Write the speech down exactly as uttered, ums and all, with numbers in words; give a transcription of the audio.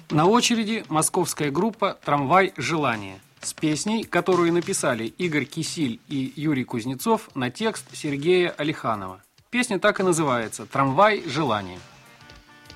На очереди московская группа «Трамвай желания» с песней, которую написали Игорь Кисиль и Юрий Кузнецов на текст Сергея Алиханова. Песня так и называется «Трамвай желания».